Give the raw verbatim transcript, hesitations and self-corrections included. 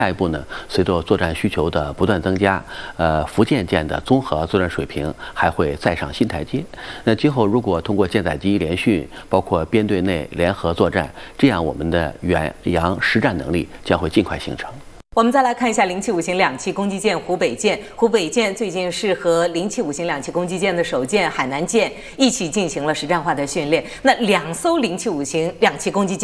下一步呢，随着作战需求的不断增加，呃，福建舰的综合作战水平还会再上新台阶。那今后如果通过舰载机联训，包括编队内联合作战，这样我们的远洋实战能力将会尽快形成。 我们再来看一下零七五型两栖攻击舰湖北舰。湖北舰最近是和零七五型两栖攻击舰的首舰海南舰一起进行了实战化的训练。那两艘零七五型两栖攻击舰